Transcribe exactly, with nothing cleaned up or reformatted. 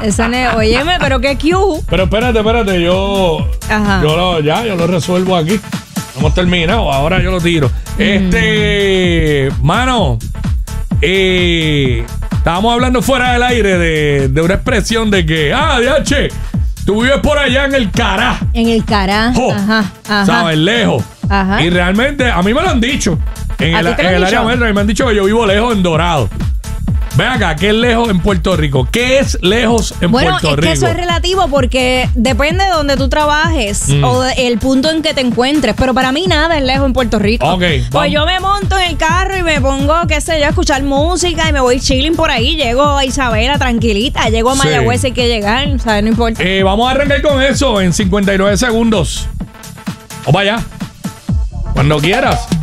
Esa no es, óyeme, pero qué cute. Pero espérate, espérate, yo, Ajá. yo lo, ya, yo lo resuelvo aquí. Hemos terminado, ahora yo lo tiro. Mm. Este, mano, eh, estábamos hablando fuera del aire de, de una expresión de que, ah, D H, tú vives por allá en el Cará. En el Cará. Oh, ajá, ajá. ¿Sabes? Lejos. Ajá. Y realmente, a mí me lo han dicho. En ¿A el, ti te lo en han el área dicho? metro, me han dicho que yo vivo lejos en Dorado. Ven acá, ¿qué es lejos en Puerto Rico? ¿Qué es lejos en bueno, Puerto es Rico? que eso es relativo porque depende de donde tú trabajes Mm. o de- el punto en que te encuentres. Pero para mí nada es lejos en Puerto Rico. Ok, Pues vamos. yo me monto en el carro y me pongo, qué sé yo, a escuchar música y me voy chilling por ahí. Llego a Isabela tranquilita, llego a Sí. Mayagüez si hay que llegar, o sea, no importa. Eh, vamos a arrancar con eso en cincuenta y nueve segundos. O vaya. Cuando quieras.